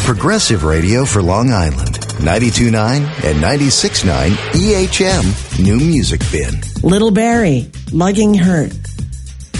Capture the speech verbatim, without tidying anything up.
Progressive Radio for Long Island. ninety-two point nine and ninety-six point nine E H M New Music Bin. Little Barry, Lugging Hurt.